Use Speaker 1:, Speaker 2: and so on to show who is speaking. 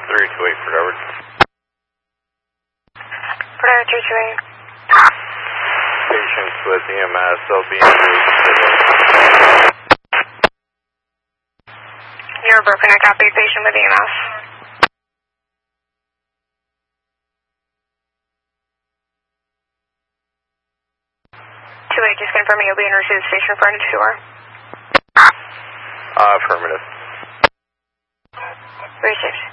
Speaker 1: 328 for Edward.
Speaker 2: For Edward 328.
Speaker 1: Patients with EMS, they'll be engaged today.
Speaker 2: You're broken, I copy patient with EMS. 28, just confirming you'll be in receive station front of door.
Speaker 1: Affirmative.
Speaker 2: Received.